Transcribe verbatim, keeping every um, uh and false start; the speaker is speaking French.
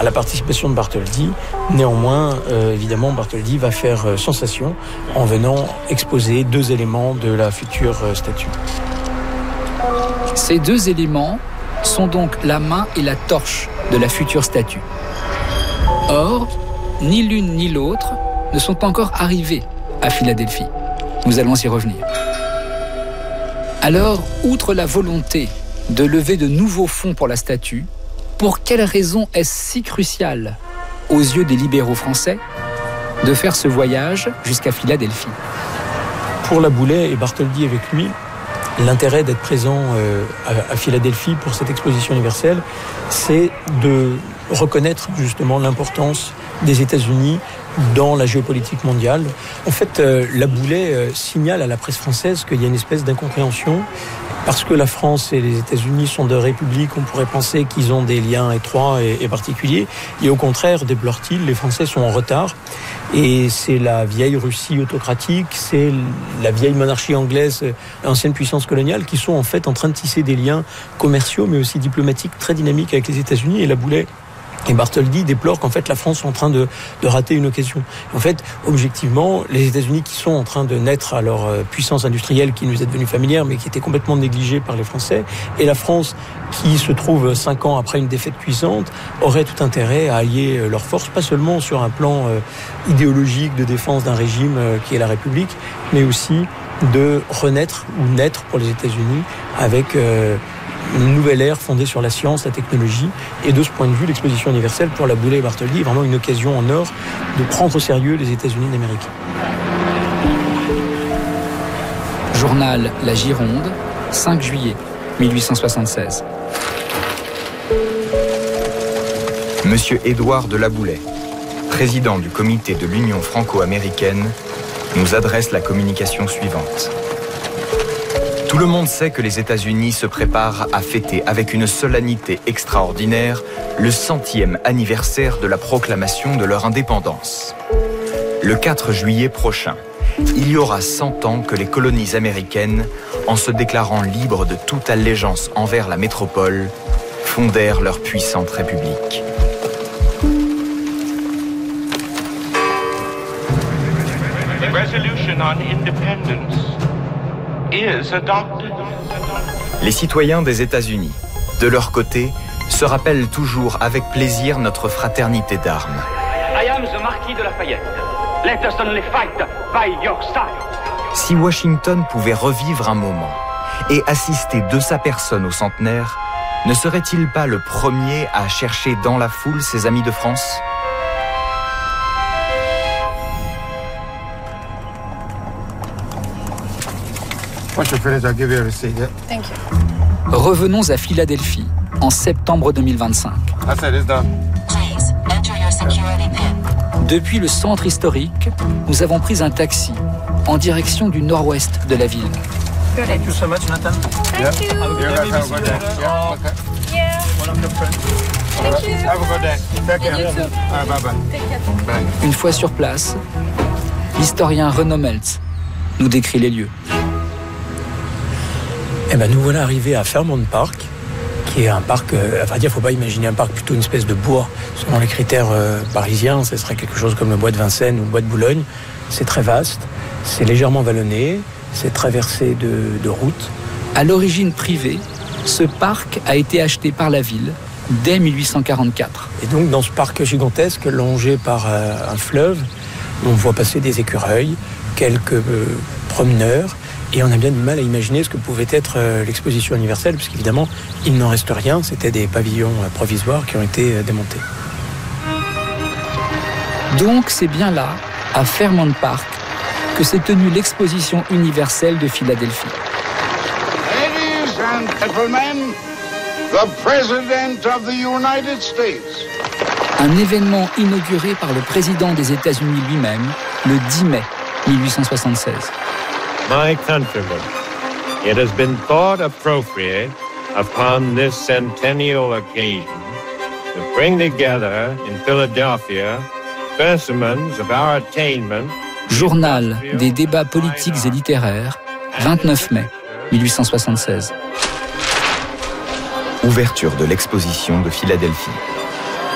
à la participation de Bartholdi. Néanmoins, euh, évidemment, Bartholdi va faire euh, sensation en venant exposer deux éléments de la future euh, statue. Ces deux éléments sont donc la main et la torche de la future statue. Or, ni l'une ni l'autre ne sont encore arrivés à Philadelphie. Nous allons y revenir. Alors, outre la volonté de lever de nouveaux fonds pour la statue, pour quelle raison est-ce si crucial, aux yeux des libéraux français, de faire ce voyage jusqu'à Philadelphie? Pour La Boulaye et Bartholdi avec lui, l'intérêt d'être présent euh, à, à Philadelphie pour cette exposition universelle, c'est de reconnaître justement l'importance des États-Unis dans la géopolitique mondiale. En fait, euh, La Boulaye euh, signale à la presse française qu'il y a une espèce d'incompréhension. Parce que la France et les États-Unis sont deux républiques, on pourrait penser qu'ils ont des liens étroits et, et particuliers. Et au contraire, déplore-t-il, les Français sont en retard. Et c'est la vieille Russie autocratique, c'est la vieille monarchie anglaise, ancienne puissance coloniale, qui sont en fait en train de tisser des liens commerciaux, mais aussi diplomatiques très dynamiques avec les États-Unis. Et La Boulaye et Bartholdi déplorent qu'en fait la France est en train de, de rater une occasion. En fait, objectivement, les États-Unis qui sont en train de naître à leur puissance industrielle qui nous est devenue familière, mais qui était complètement négligée par les Français, et la France qui se trouve cinq ans après une défaite cuisante, aurait tout intérêt à allier leurs forces, pas seulement sur un plan euh, idéologique de défense d'un régime euh, qui est la République, mais aussi de renaître ou naître pour les États-Unis avec euh, une nouvelle ère fondée sur la science, la technologie. Et de ce point de vue, l'exposition universelle pour La Boulaye et Bartholdi est vraiment une occasion en or de prendre au sérieux les États-Unis d'Amérique. Journal La Gironde, cinq juillet mille huit cent soixante-seize. Monsieur Édouard de La Boulaye, président du comité de l'Union franco-américaine, nous adresse la communication suivante. Tout le monde sait que les États-Unis se préparent à fêter avec une solennité extraordinaire le centième anniversaire de la proclamation de leur indépendance. Le quatre juillet prochain, il y aura cent ans que les colonies américaines, en se déclarant libres de toute allégeance envers la métropole, fondèrent leur puissante république. The resolution on independence is adopted. Les citoyens des États-Unis, de leur côté, se rappellent toujours avec plaisir notre fraternité d'armes. I am the Marquis de Lafayette. Let us only fight by your side. Si Washington pouvait revivre un moment et assister de sa personne au centenaire, ne serait-il pas le premier à chercher dans la foule ses amis de France ? Revenons à Philadelphie, en septembre deux mille vingt-cinq. Depuis le centre historique, nous avons pris un taxi en direction du nord-ouest de la ville. Thank you so much, Nathan. Thank you. Une fois sur place, l'historien Renaud Meltz nous décrit les lieux. Eh ben, nous voilà arrivés à Fairmount Park, qui est un parc, euh, à vrai dire, il ne faut pas imaginer un parc, plutôt une espèce de bois. Selon les critères euh, parisiens, ce serait quelque chose comme le bois de Vincennes ou le bois de Boulogne. C'est très vaste, c'est légèrement vallonné, c'est traversé de, de routes. À l'origine privée, ce parc a été acheté par la ville dès mille huit cent quarante-quatre. Et donc, dans ce parc gigantesque, longé par euh, un fleuve, on voit passer des écureuils, quelques euh, promeneurs, et on a bien du mal à imaginer ce que pouvait être euh, l'exposition universelle, puisqu'évidemment, il n'en reste rien. C'était des pavillons euh, provisoires qui ont été euh, démontés. Donc, c'est bien là, à Fairmount Park, que s'est tenue l'exposition universelle de Philadelphie. Ladies and gentlemen, the President of the United States. Un événement inauguré par le président des États-Unis lui-même, le dix mai mille huit cent soixante-seize. My countrymen, it has been thought appropriate upon this centennial occasion to bring together in Philadelphia specimens of our attainment. Journal des débats politiques et littéraires, vingt-neuf mai mille huit cent soixante-seize. Ouverture de l'exposition de Philadelphie.